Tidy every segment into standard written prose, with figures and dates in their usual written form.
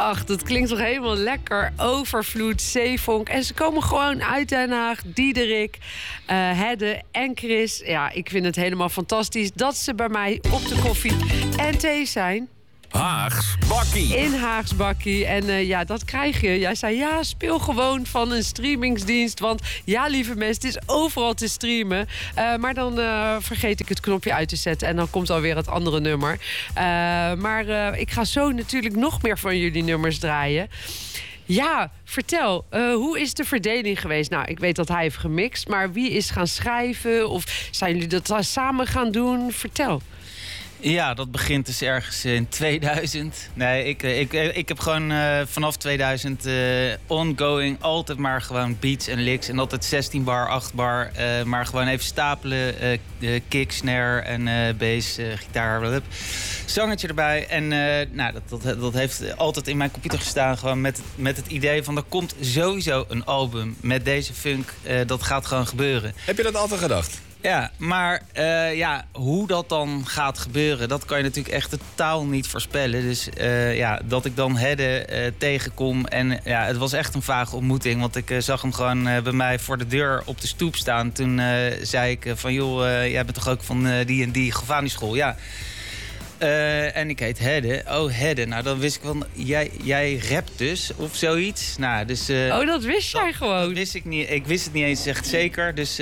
Ach, dat klinkt toch helemaal lekker. Overvloed, zeevonk. En ze komen gewoon uit Den Haag. Diederik, Hedde en Chris. Ja, ik vind het helemaal fantastisch dat ze bij mij op de koffie en thee zijn. Haags Bakkie. In Haags Bakkie. En ja, dat krijg je. Jij zei, ja, speel gewoon van een streamingsdienst. Want ja, lieve mensen, het is overal te streamen. Maar dan vergeet ik het knopje uit te zetten. En dan komt alweer het andere nummer. Maar ik ga zo natuurlijk nog meer van jullie nummers draaien. Ja, vertel, hoe is de verdeling geweest? Nou, ik weet dat hij heeft gemixt. Maar wie is gaan schrijven? Of zijn jullie dat samen gaan doen? Vertel. Ja, dat begint dus ergens in 2000. Nee, ik heb gewoon vanaf 2000 ongoing altijd maar gewoon beats en licks. En altijd 16 bar, 8 bar. Maar gewoon even stapelen. Kick, snare en bass, gitaar, zangetje erbij. En nou, dat heeft altijd in mijn computer gestaan. Gewoon met het idee van er komt sowieso een album met deze funk. Dat gaat gewoon gebeuren. Heb je dat altijd gedacht? Ja, maar hoe dat dan gaat gebeuren, dat kan je natuurlijk echt totaal niet voorspellen. Dus dat ik dan Hedde tegenkom. En ja, het was echt een vage ontmoeting. Want ik zag hem gewoon bij mij voor de deur op de stoep staan. Toen zei ik van, joh, jij bent toch ook van die en die Gavani-school? Ja. En ik heet Hedde. Oh, Hedde. Nou, dan wist ik van, jij rapt dus, of zoiets. Nou, dus, dat wist jij gewoon? Dat wist ik niet. Ik wist het niet eens echt zeker. Dus,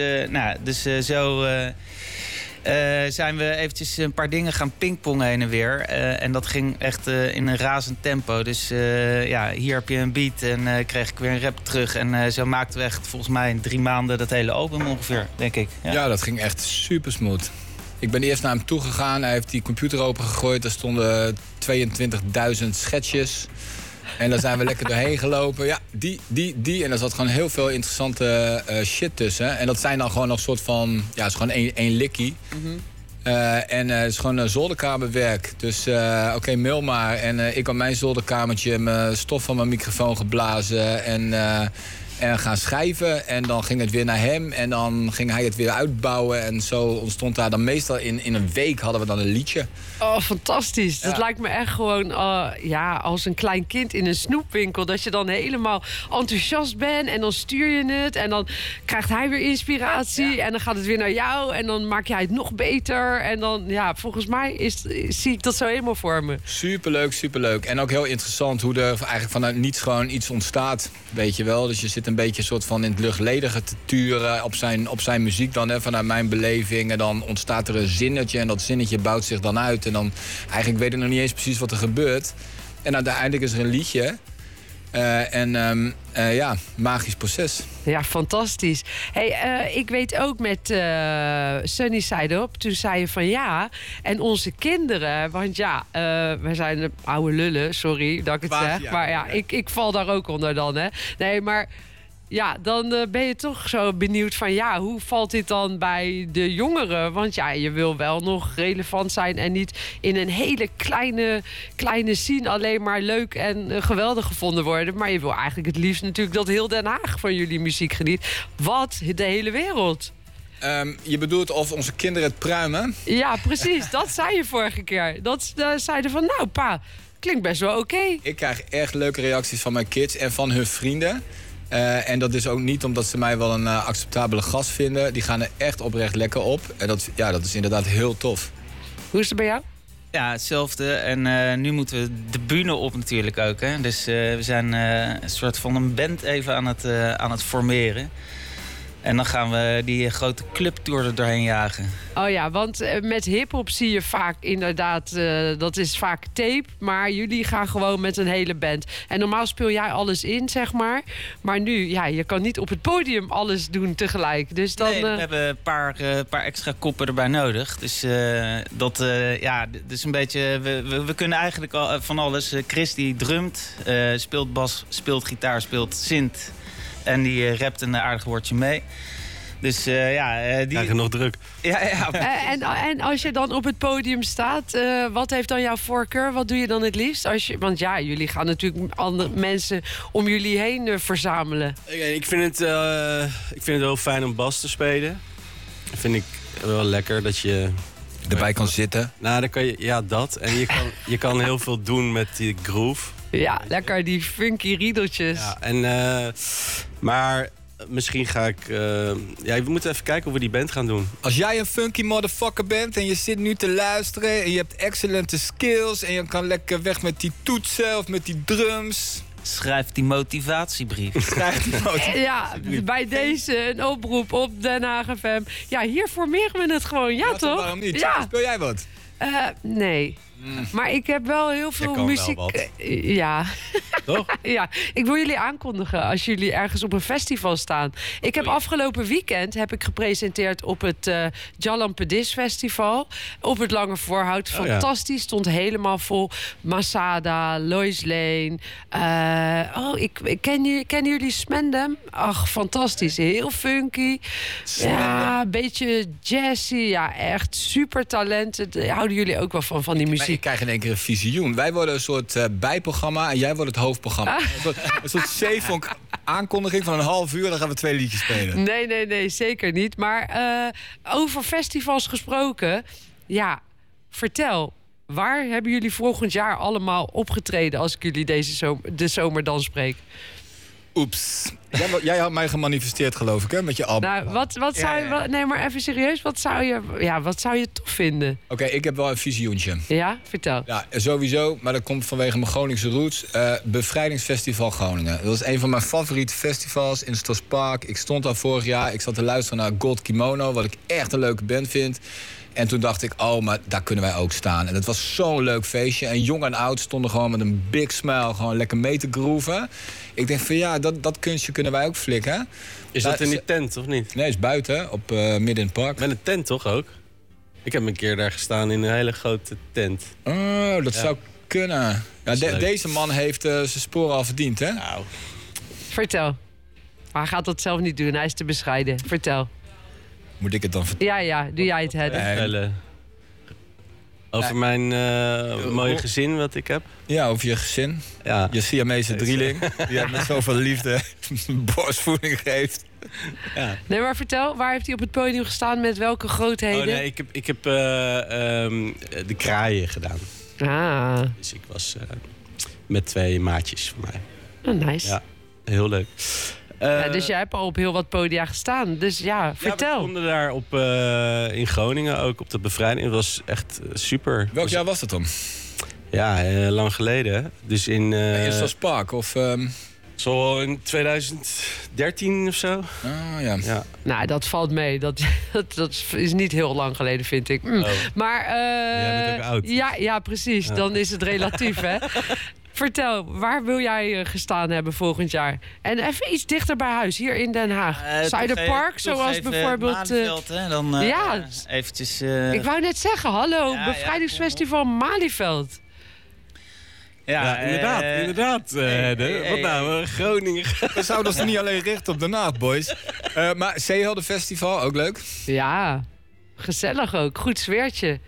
zo zijn we eventjes een paar dingen gaan pingpongen heen en weer. En dat ging echt in een razend tempo. Dus hier heb je een beat en kreeg ik weer een rap terug. En zo maakten we echt volgens mij in 3 maanden dat hele album ongeveer, denk ik. Ja, dat ging echt super smooth. Ik ben eerst naar hem toe gegaan. Hij heeft die computer opengegooid. Er stonden 22.000 schetsjes. En daar zijn we lekker doorheen gelopen. Ja, die. En er zat gewoon heel veel interessante shit tussen. En dat zijn dan gewoon nog een soort van... Ja, het is gewoon één likkie. Mm-hmm. En het is gewoon zolderkamerwerk. Dus oké, mail maar. En ik op mijn zolderkamertje mijn stof van mijn microfoon geblazen. En gaan schrijven. En dan ging het weer naar hem. En dan ging hij het weer uitbouwen. En zo ontstond daar dan meestal in een week hadden we dan een liedje. Oh, fantastisch. Ja. Dat lijkt me echt gewoon als een klein kind in een snoepwinkel. Dat je dan helemaal enthousiast bent. En dan stuur je het. En dan krijgt hij weer inspiratie. Ja. En dan gaat het weer naar jou. En dan maak jij het nog beter. En dan, ja, volgens mij zie ik dat zo helemaal voor me. Superleuk. En ook heel interessant hoe er eigenlijk vanuit niets gewoon iets ontstaat. Weet je wel. Dus je zit een beetje soort van in het luchtledige te turen op zijn muziek dan, hè, vanuit mijn beleving. En dan ontstaat er een zinnetje en dat zinnetje bouwt zich dan uit. En dan eigenlijk weet ik nog niet eens precies wat er gebeurt. En uiteindelijk is er een liedje. Magisch proces. Ja, fantastisch. Hey, ik weet ook met Sunny Side Up, toen zei je van ja, en onze kinderen, want ja, we zijn oude lullen, sorry dat ik het zeg, Ja, maar ja, ik val daar ook onder dan, hè. Nee, maar ja, dan ben je toch zo benieuwd van ja, hoe valt dit dan bij de jongeren? Want ja, je wil wel nog relevant zijn en niet in een hele kleine scene alleen maar leuk en geweldig gevonden worden. Maar je wil eigenlijk het liefst natuurlijk dat heel Den Haag van jullie muziek geniet. Wat? De hele wereld. Je bedoelt of onze kinderen het pruimen? Ja, precies. Dat zei je vorige keer. Dat zeiden van nou pa, klinkt best wel oké. Ik krijg echt leuke reacties van mijn kids en van hun vrienden. En dat is ook niet omdat ze mij wel een acceptabele gast vinden. Die gaan er echt oprecht lekker op. En dat is inderdaad heel tof. Hoe is het bij jou? Ja, hetzelfde. En nu moeten we de bühne op natuurlijk ook. Hè? Dus we zijn een soort van een band even aan het formeren. En dan gaan we die grote clubtour er doorheen jagen. Oh ja, want met hiphop zie je vaak inderdaad, dat is vaak tape. Maar jullie gaan gewoon met een hele band. En normaal speel jij alles in, zeg maar. Maar nu, ja, je kan niet op het podium alles doen tegelijk. Dus dan, nee, we hebben een paar extra koppen erbij nodig. Dus dat is een beetje... We kunnen eigenlijk al van alles. Chris die drumt, speelt bas, speelt gitaar, speelt synth. En die rapt een aardig woordje mee. Dus die... Krijg je nog druk. Ja. En als je dan op het podium staat, wat heeft dan jouw voorkeur? Wat doe je dan het liefst? Want ja, jullie gaan natuurlijk andere mensen om jullie heen verzamelen. Ik vind het wel fijn om bas te spelen. Vind ik wel lekker dat je erbij kan zitten. Nou, dan kan je... Ja, dat. En je kan heel veel doen met die groove. Ja, lekker die funky riedeltjes. Ja, en... maar... Misschien ga ik... we moeten even kijken hoe we die band gaan doen. Als jij een funky motherfucker bent en je zit nu te luisteren... en je hebt excellente skills en je kan lekker weg met die toetsen of met die drums... Schrijf die motivatiebrief. Ja, bij deze een oproep op Den Haag FM. Ja, hier formeren we het gewoon. Ja, toch? Waarom niet? Ja. Speel jij wat? Nee. Maar ik heb wel heel veel kan muziek. wel wat. Ja. Toch? Ja, ik wil jullie aankondigen als jullie ergens op een festival staan. Ik heb afgelopen weekend gepresenteerd op het Jalan Pedis Festival. Op het Lange Voorhout. Fantastisch. Stond helemaal vol. Masada, Lois Lane. Kennen jullie Smendem? Ach, fantastisch. Heel funky. Ja, een beetje jazzy. Ja, echt super talent. Houden jullie ook wel van die muziek? Maar ik krijg in één keer een visioen. Wij worden een soort bijprogramma en jij wordt het hoofdprogramma. Een soort zeevonk aankondiging van een half uur. Dan gaan we 2 liedjes spelen. Nee, zeker niet. Maar over festivals gesproken. Ja, vertel. Waar hebben jullie volgend jaar allemaal opgetreden... als ik jullie de zomer dan spreek? Oeps. Jij had mij gemanifesteerd, geloof ik, hè? Met je album. Nou, wat zou je... Nee, maar even serieus. Wat zou je tof vinden? Oké, ik heb wel een visioentje. Ja, vertel. Ja, sowieso. Maar dat komt vanwege mijn Groningse roots. Bevrijdingsfestival Groningen. Dat is een van mijn favoriete festivals in het Stospark. Ik stond daar vorig jaar. Ik zat te luisteren naar Gold Kimono. Wat ik echt een leuke band vind. En toen dacht ik, maar daar kunnen wij ook staan. En het was zo'n leuk feestje. En jong en oud stonden gewoon met een big smile... gewoon lekker mee te groeven. Ik denk van dat kunstje kunnen wij ook flikken. Is dat in die tent, of niet? Nee, is buiten, op midden in het park. Met een tent toch ook? Ik heb een keer daar gestaan in een hele grote tent. Oh, dat zou kunnen. Ja, deze man heeft zijn sporen al verdiend, hè? Nou. Vertel. Maar hij gaat dat zelf niet doen, hij is te bescheiden. Vertel. Moet ik het dan vertellen? Ja, doe jij het, Hedde. Over mijn mooie gezin wat ik heb. Ja, over je gezin. Ja. Je Siamese drieling. Die met zoveel liefde borstvoeding geeft. Ja. Nee, maar vertel, waar heeft hij op het podium gestaan? Met welke grootheden? Oh nee, ik heb de kraaien gedaan. Ah. Dus ik was met 2 maatjes van mij. Oh, nice. Ja, heel leuk. Dus jij hebt al op heel wat podia gestaan. Dus vertel. Ja, we stonden daar in Groningen ook op de bevrijding. Het was echt super. Welk jaar was dat dan? Ja, lang geleden. Dus in Stospark of... Zo in 2013 of zo. Oh, ja. Nou, dat valt mee. Dat is niet heel lang geleden, vind ik. Maar... Jij bent ook oud. Ja, precies. Ja. Dan is het relatief, hè? Vertel, waar wil jij gestaan hebben volgend jaar? En even iets dichter bij huis, hier in Den Haag. Zuiderpark, zoals bijvoorbeeld... Malieveld, hè? Dan eventjes... Ik wou net zeggen, hallo, Bevrijdingsfestival Malieveld. Ja, inderdaad. Wat nou, Groningen. We zouden ons niet alleen richten op Den Haag, boys. Maar Zeehelden Festival, ook leuk? Ja, gezellig ook. Goed sfeertje.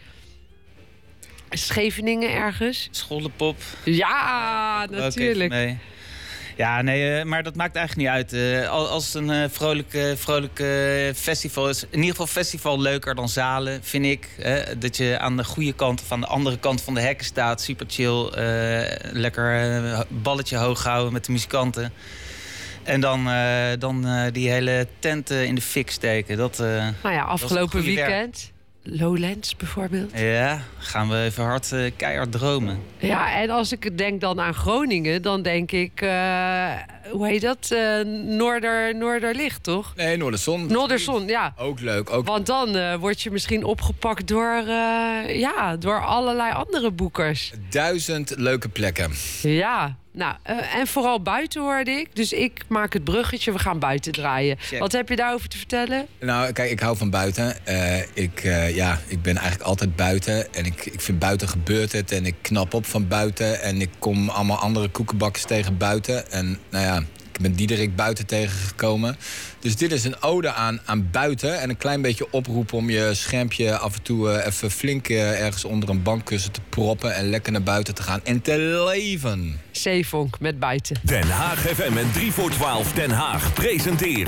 Scheveningen ergens? Schollepop. Ja, natuurlijk. Nee. Ja, nee, maar dat maakt eigenlijk niet uit. Als het een vrolijke festival is... in ieder geval festival leuker dan zalen, vind ik. Dat je aan de goede kant of aan de andere kant van de hekken staat. Super chill. Lekker balletje hoog houden met de muzikanten. En dan die hele tent in de fik steken. Nou ja, afgelopen weekend... Lowlands bijvoorbeeld. Ja, gaan we even keihard dromen. Ja, en als ik denk dan aan Groningen, dan denk ik... hoe heet dat? Noorderlicht, toch? Nee, Noorderzon. Noorderzon, ja. Ook leuk. Ook... Want dan word je misschien opgepakt door allerlei andere boekers. 1000 leuke plekken. Ja, nou, en vooral buiten hoorde ik. Dus ik maak het bruggetje, we gaan buiten draaien. Check. Wat heb je daarover te vertellen? Nou, kijk, ik hou van buiten. Ik ben eigenlijk altijd buiten. En ik vind buiten gebeurt het. En ik knap op van buiten. En ik kom allemaal andere koekenbakkers tegen buiten. En nou ja, ik ben Diederik buiten tegengekomen. Dus dit is een ode aan buiten. En een klein beetje oproep om je schermpje af en toe even flink ergens onder een bankkussen te proppen. En lekker naar buiten te gaan en te leven. Zeevonk met buiten. Den Haag FM en 3 voor 12 Den Haag presenteren